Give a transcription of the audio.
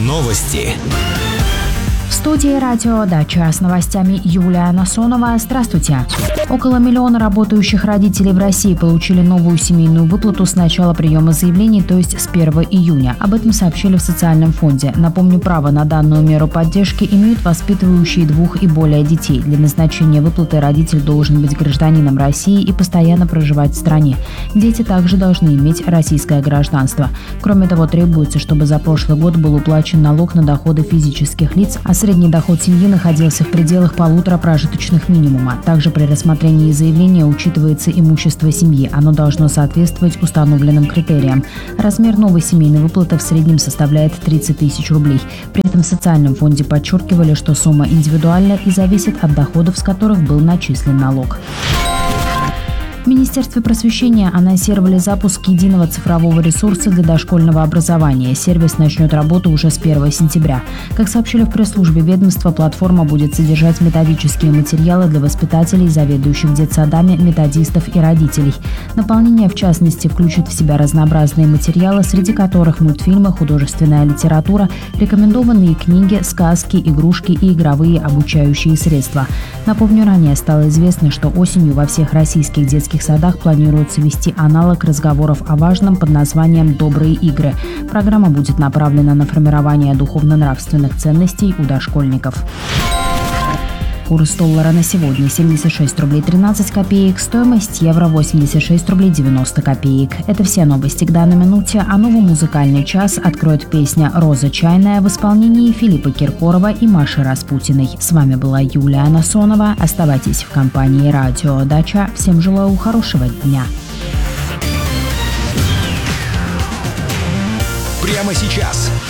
Новости. В студии «Радио Дача» с новостями Юлия Насонова. Здравствуйте. Около миллиона работающих родителей в России получили новую семейную выплату с начала приема заявлений, то есть с 1 июня. Об этом сообщили в социальном фонде. Напомню, право на данную меру поддержки имеют воспитывающие 2 и более детей. Для назначения выплаты родитель должен быть гражданином России и постоянно проживать в стране. Дети также должны иметь российское гражданство. Кроме того, требуется, чтобы за прошлый год был уплачен налог на доходы физических лиц, а средний доход семьи находился в пределах 1,5 прожиточных минимума. Также при рассмотрении заявления учитывается имущество семьи. Оно должно соответствовать установленным критериям. Размер новой семейной выплаты в среднем составляет 30 тысяч рублей. При этом в социальном фонде подчеркивали, что сумма индивидуальна и зависит от доходов, с которых был начислен налог. В Министерстве просвещения анонсировали запуск единого цифрового ресурса для дошкольного образования. Сервис начнет работу уже с 1 сентября. Как сообщили в пресс-службе ведомства, платформа будет содержать методические материалы для воспитателей, заведующих детсадами, методистов и родителей. Наполнение, в частности, включит в себя разнообразные материалы, среди которых мультфильмы, художественная литература, рекомендованные книги, сказки, игрушки и игровые обучающие средства. Напомню, ранее стало известно, что осенью во всех российских детских садах планируется вести аналог разговоров о важном под названием «Добрые игры». Программа будет направлена на формирование духовно-нравственных ценностей у дошкольников. Курс доллара на сегодня 76 рублей 13 копеек, стоимость евро 86 рублей 90 копеек. Это все новости к данной минуте, а новый музыкальный час откроет песня «Роза чайная» в исполнении Филиппа Киркорова и Маши Распутиной. С вами была Юлия Насонова. Оставайтесь в компании «Радио Дача». Всем желаю хорошего дня. Прямо сейчас